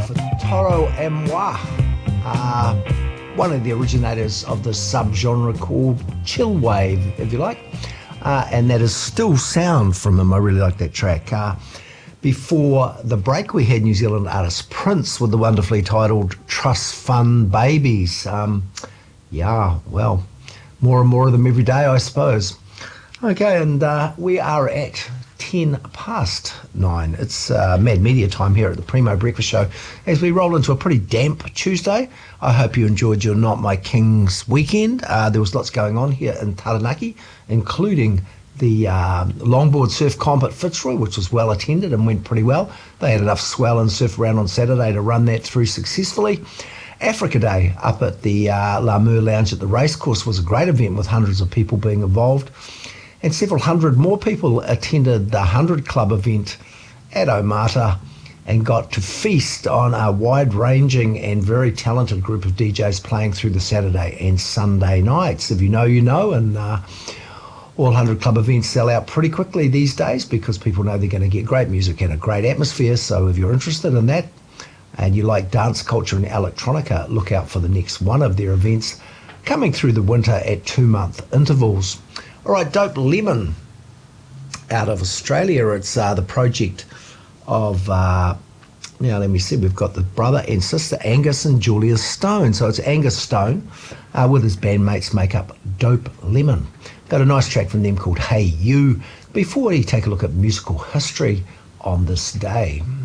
for Toro et Moi, one of the originators of the subgenre called chill wave, if you like, and that is Still Sound from him. I really like that track. Before the break, we had New Zealand artist Prince with the wonderfully titled Trust Fund Babies. Well, more and more of them every day, I suppose. Okay, and we are at 10 past 9. It's Mad Media time here at the Primo Breakfast Show as we roll into a pretty damp Tuesday. I hope you enjoyed your Not My Kings weekend. There was lots going on here in Taranaki, including the longboard surf comp at Fitzroy, which was well attended and went pretty well. They had enough swell and surf around on Saturday to run that through successfully. Africa Day up at the La Mur Lounge at the racecourse was a great event with hundreds of people being involved. And several hundred more people attended the 100 Club event at Omata and got to feast on a wide-ranging and very talented group of DJs playing through the Saturday and Sunday nights. If you know, you know, and all 100 Club events sell out pretty quickly these days because people know they're going to get great music and a great atmosphere. So if you're interested in that and you like dance culture and electronica, look out for the next one of their events coming through the winter at 2-month intervals. All right, Dope Lemon out of Australia. It's the project of, now let me see, we've got the brother and sister Angus and Julia Stone. So it's Angus Stone with his bandmates make up Dope Lemon. Got a nice track from them called Hey You, before you take a look at musical history on this day.